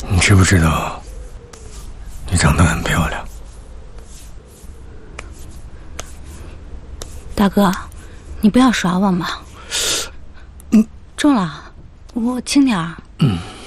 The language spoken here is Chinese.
你知不知道，你长得很漂亮？ 大哥，你不要耍我嘛。重了，我轻点儿。